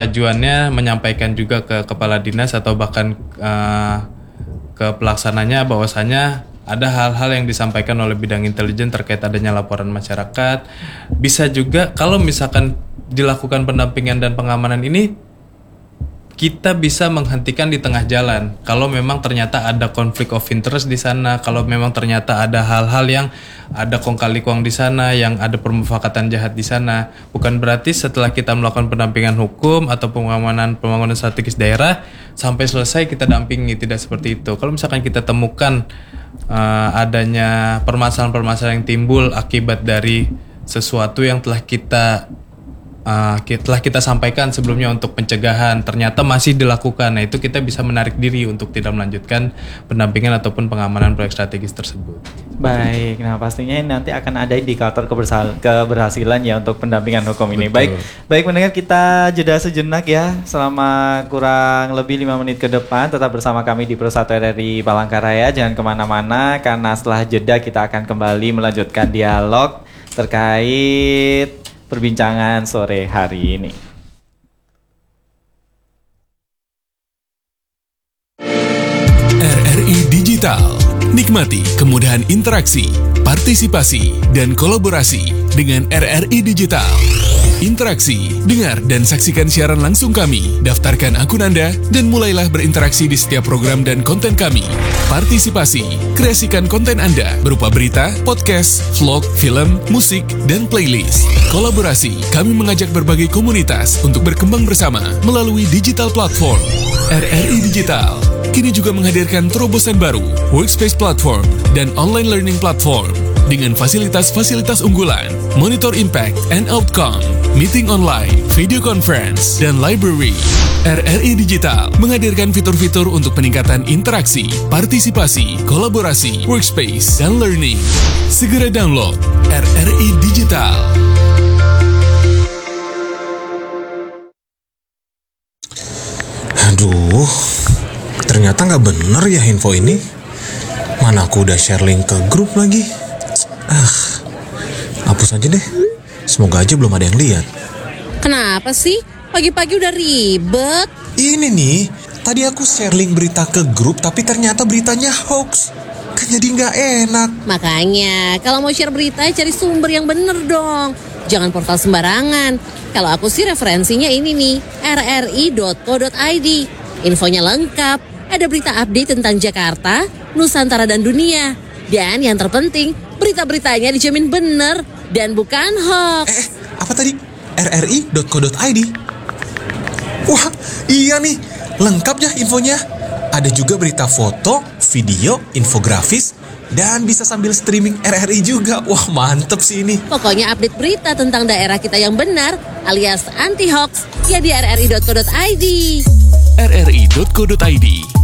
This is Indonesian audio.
pengajuannya menyampaikan juga ke kepala dinas atau bahkan ke pelaksananya bahwasanya ada hal-hal yang disampaikan oleh bidang intelijen terkait adanya laporan masyarakat. Bisa juga kalau misalkan dilakukan pendampingan dan pengamanan ini, kita bisa menghentikan di tengah jalan. Kalau memang ternyata ada konflik of interest di sana, kalau memang ternyata ada hal-hal yang ada kong kali kong di sana, yang ada permufakatan jahat di sana, bukan berarti setelah kita melakukan pendampingan hukum atau pembangunan strategis daerah sampai selesai kita dampingi, tidak seperti itu. Kalau misalkan kita temukan adanya permasalahan-permasalahan yang timbul akibat dari sesuatu yang telah kita sampaikan sebelumnya untuk pencegahan ternyata masih dilakukan, nah itu kita bisa menarik diri untuk tidak melanjutkan pendampingan ataupun pengamanan proyek strategis tersebut. Baik, nah pastinya nanti akan ada indikator keberhasilan ya untuk pendampingan hukum ini. Betul. Baik mendengar, kita jeda sejenak ya selama kurang lebih 5 menit ke depan. Tetap bersama kami di Pro 1 RRI Palangkaraya, jangan kemana-mana karena setelah jeda kita akan kembali melanjutkan dialog terkait perbincangan sore hari ini. RRI Digital. Nikmati kemudahan interaksi, partisipasi, dan kolaborasi dengan RRI Digital. Interaksi, dengar dan saksikan siaran langsung kami, daftarkan akun Anda, dan mulailah berinteraksi di setiap program dan konten kami. Partisipasi, kreasikan konten Anda berupa berita, podcast, vlog, film, musik, dan playlist. Kolaborasi, kami mengajak berbagai komunitas untuk berkembang bersama melalui digital platform. RRI Digital kini juga menghadirkan terobosan baru, workspace platform, dan online learning platform dengan fasilitas-fasilitas unggulan, monitor impact and outcome, meeting online, video conference, dan library. RRI Digital menghadirkan fitur-fitur untuk peningkatan interaksi, partisipasi, kolaborasi, workspace, dan learning. Segera download RRI Digital. Aduh, ternyata nggak bener ya info ini. Mana aku udah share link ke grup lagi. Hapus aja deh. Semoga aja belum ada yang lihat. Kenapa sih? Pagi-pagi udah ribet. Ini nih, tadi aku share link berita ke grup tapi ternyata beritanya hoax. Kan jadi nggak enak. Makanya, kalau mau share berita cari sumber yang bener dong. Jangan portal sembarangan. Kalau aku sih referensinya ini nih, rri.co.id. Infonya lengkap, ada berita update tentang Jakarta, Nusantara dan dunia. Dan yang terpenting, berita-beritanya dijamin bener dan bukan hoax. Apa tadi? rri.co.id? Wah, iya nih, lengkap ya infonya. Ada juga berita foto, video, infografis, dan bisa sambil streaming RRI juga. Wah, mantep sih ini. Pokoknya update berita tentang daerah kita yang benar alias anti-hoax ya di rri.co.id. rri.co.id